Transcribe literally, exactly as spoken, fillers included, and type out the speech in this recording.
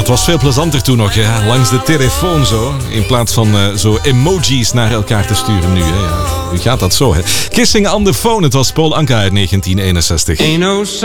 het was veel plezanter toen nog, hè? Langs de telefoon zo. In plaats van uh, zo emojis naar elkaar te sturen nu. Hè? Ja, nu gaat dat zo. Hè? Kissing on the phone, het was Paul Anka uit negentien eenenzestig.